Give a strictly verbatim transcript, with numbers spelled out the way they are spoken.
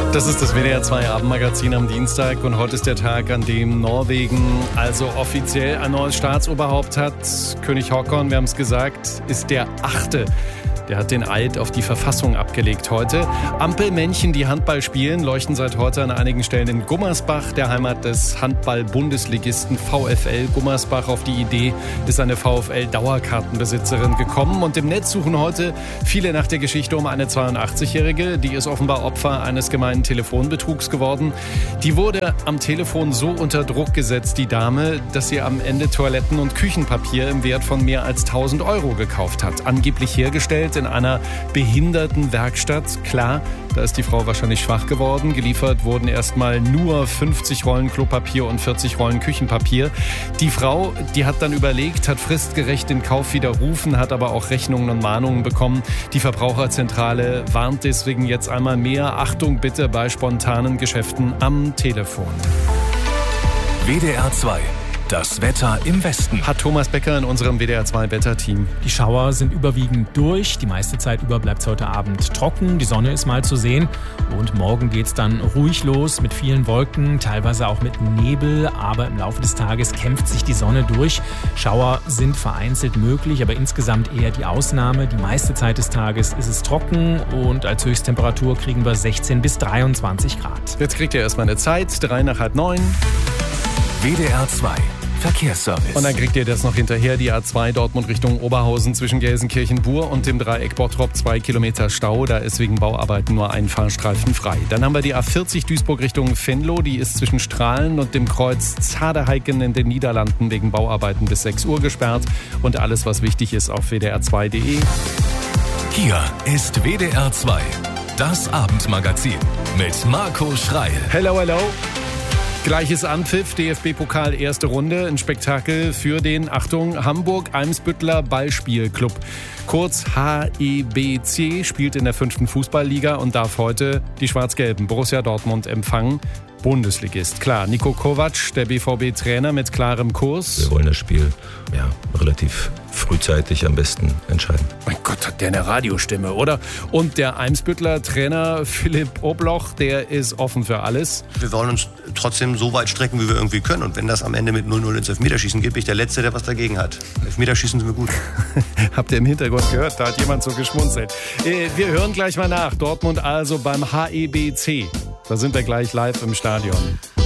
Das ist das W D R zwei Abendmagazin am Dienstag und heute ist der Tag, an dem Norwegen also offiziell ein neues Staatsoberhaupt hat. König Håkon, wir haben es gesagt, ist der achte. Der hat den Eid auf die Verfassung abgelegt heute. Ampelmännchen, die Handball spielen, leuchten seit heute an einigen Stellen in Gummersbach, der Heimat des Handball-Bundesligisten VfL Gummersbach. Auf die Idee ist eine VfL-Dauerkartenbesitzerin gekommen. Und im Netz suchen heute viele nach der Geschichte um eine zweiundachtzig-Jährige. Die ist offenbar Opfer eines gemeinen Telefonbetrugs geworden. Die wurde am Telefon so unter Druck gesetzt, die Dame, dass sie am Ende Toiletten- und Küchenpapier im Wert von mehr als tausend Euro gekauft hat. Angeblich hergestellt in einer Behindertenwerkstatt. Klar, da ist die Frau wahrscheinlich schwach geworden. Geliefert wurden erstmal nur fünfzig Rollen Klopapier und vierzig Rollen Küchenpapier. Die Frau, die hat dann überlegt, hat fristgerecht den Kauf widerrufen, hat aber auch Rechnungen und Mahnungen bekommen. Die Verbraucherzentrale warnt deswegen jetzt einmal mehr. Achtung bitte bei spontanen Geschäften am Telefon. W D R zwei. Das Wetter im Westen. Hat Thomas Becker in unserem W D R zwei Wetterteam. Die Schauer sind überwiegend durch. Die meiste Zeit über bleibt es heute Abend trocken. Die Sonne ist mal zu sehen. Und morgen geht es dann ruhig los mit vielen Wolken, teilweise auch mit Nebel. Aber im Laufe des Tages kämpft sich die Sonne durch. Schauer sind vereinzelt möglich, aber insgesamt eher die Ausnahme. Die meiste Zeit des Tages ist es trocken und als Höchsttemperatur kriegen wir sechzehn bis dreiundzwanzig Grad. Jetzt kriegt ihr erstmal eine Zeit. Drei nach halb neun. W D R zwei. Verkehrsservice. Und dann kriegt ihr das noch hinterher, die A zwei Dortmund Richtung Oberhausen zwischen Gelsenkirchen-Bur und dem Dreieck Bottrop, zwei Kilometer Stau. Da ist wegen Bauarbeiten nur ein Fahrstreifen frei. Dann haben wir die A vierzig Duisburg Richtung Venlo. Die ist zwischen Strahlen und dem Kreuz Zadeheiken in den Niederlanden wegen Bauarbeiten bis sechs Uhr gesperrt. Und alles, was wichtig ist, auf w d r zwei punkt d e. Hier ist W D R zwei, das Abendmagazin mit Marco Schreil. Hello, hello. Gleiches Anpfiff, D F B-Pokal erste Runde, ein Spektakel für den, Achtung, Hamburg-Eimsbütteler Ballspielclub. Kurz H E B C, spielt in der fünften Fußballliga und darf heute die Schwarz-Gelben Borussia Dortmund empfangen. Bundesligist. Klar, Niko Kovac, der B V B-Trainer mit klarem Kurs. Wir wollen das Spiel ja, relativ frühzeitig am besten entscheiden. Mein Gott, hat der eine Radiostimme, oder? Und der Eimsbütteler Trainer Philipp Obloch, der ist offen für alles. Wir wollen uns trotzdem so weit strecken, wie wir irgendwie können. Und wenn das am Ende mit null null ins Elfmeterschießen geht, bin ich der Letzte, der was dagegen hat. Elfmeterschießen sind wir gut. Habt ihr im Hintergrund gehört? Da hat jemand so geschmunzelt. Wir hören gleich mal nach. Dortmund also beim H E B C. Da sind wir gleich live im Stadion.